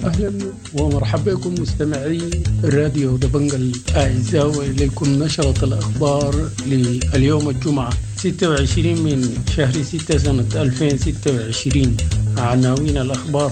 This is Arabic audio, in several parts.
أهلا ومرحبا بكم مستمعي راديو دبنج الأعزاء، وإليكم نشرة الأخبار لليوم الجمعة 26 من شهر 6 سنة 2026. عناوين الأخبار: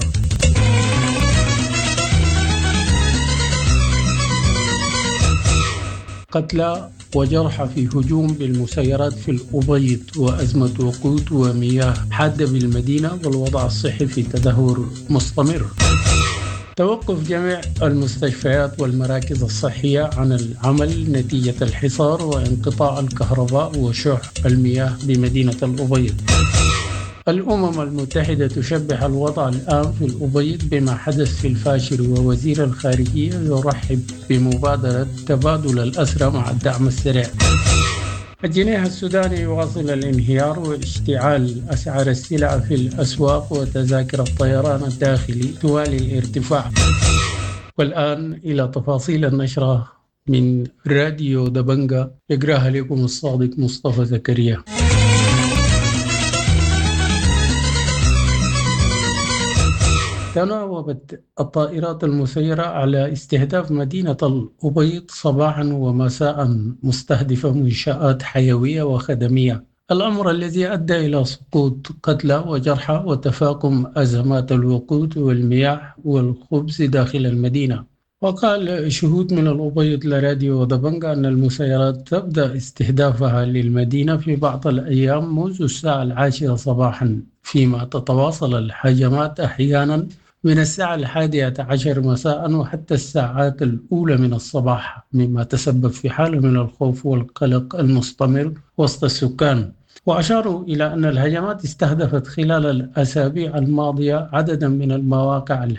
قتلى وجرحى في هجوم بالمسيرات في الأبيض، وأزمة وقود ومياه حادة بالمدينة، والوضع الصحي في تدهور مستمر. توقف جميع المستشفيات والمراكز الصحية عن العمل نتيجة الحصار وانقطاع الكهرباء وشح المياه بمدينة الأبيض. الأمم المتحدة تشبه الوضع الآن في الأبيض بما حدث في الفاشر، ووزير الخارجية يرحب بمبادرة تبادل الأسرى مع الدعم السريع. الجنيه السوداني يواصل الانهيار واشتعال أسعار السلع في الأسواق، وتذاكر الطيران الداخلي توالي الارتفاع. والآن إلى تفاصيل النشرة من راديو دبنجة، يقرأها لكم الصادق مصطفى زكريا. تناوبت الطائرات المسيرة على استهداف مدينة الأبيض صباحا ومساء، مستهدفة منشآت حيوية وخدمية، الأمر الذي أدى إلى سقوط قتلى وجرحى وتفاقم أزمات الوقود والمياه والخبز داخل المدينة. وقال شهود من الأبيض لراديو دبنجة أن المسيرات تبدأ استهدافها للمدينة في بعض الأيام منذ الساعة 10 صباحا، فيما تتواصل الهجمات أحيانا من الساعة 11 مساء وحتى الساعات الأولى من الصباح، مما تسبب في حالة من الخوف والقلق المستمر وسط السكان. وأشاروا إلى أن الهجمات استهدفت خلال الأسابيع الماضية عددا من المواقع